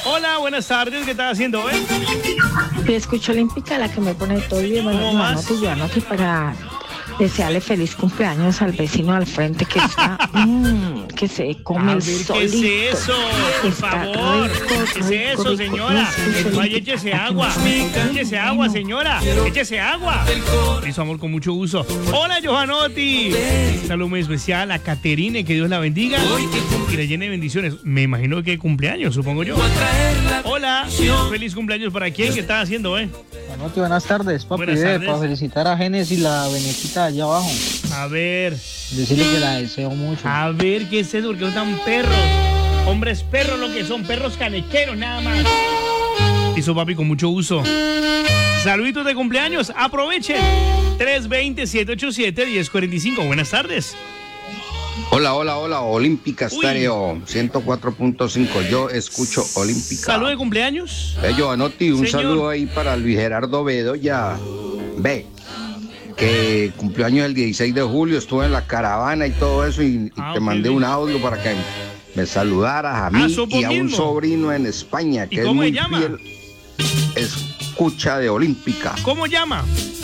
Hola, buenas tardes, ¿qué estás haciendo, Yo escucho Olímpica, la que me pone todo bien. Bueno, yo anoto para desearle feliz cumpleaños al vecino al frente que está, que se come el solito. ¿Qué es eso? Por favor. ¿Qué es eso, señora? Vaya, échese agua. Échese agua, señora. Échese agua. Listo, amor, con mucho gusto. Hola, Johanotti. Un saludo muy especial a Caterine, que Dios la bendiga y le llene de bendiciones. Me imagino que cumpleaños, supongo yo. Hola, feliz cumpleaños para quién, ¿qué estás haciendo, Anotti, buenas tardes, papi. Buenas tardes. Para felicitar a Génesis, la Benetita allá abajo. A ver. Decirle que la deseo mucho. A ver, ¿qué es eso? Porque son tan perros. Hombres perros lo que son, perros canequeros nada más. Listo, papi, con mucho gusto. Saluditos de cumpleaños, aprovechen. 320-787-1045. Buenas tardes. Hola, Olímpica Estéreo 104.5. Yo escucho Olímpica. ¿Salud de cumpleaños? Johanotti, un Señor. saludo ahí para Luis Gerardo Bedoya. Ve, que cumplió años el 16 de julio, estuve en la caravana y todo eso y te mandé un audio para que me saludaras a mí y a un sobrino en España que es muy fiel escucha de Olímpica. ¿Cómo llama?